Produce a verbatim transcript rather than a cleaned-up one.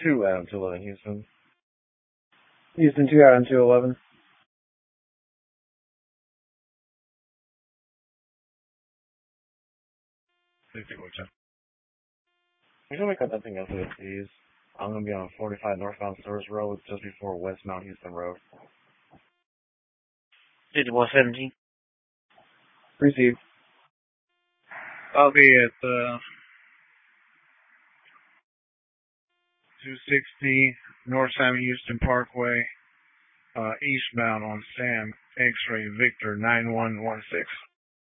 two Adam two eleven, Houston. Houston two Adam two eleven. We should make up that thing else with these. I'm gonna be on forty-five northbound Service Road just before West Mount Houston Road. fifty-one seventeen. Received. I'll be at uh, two sixty North Sam Houston Parkway, uh, eastbound on Sam X-Ray Victor nine one one six.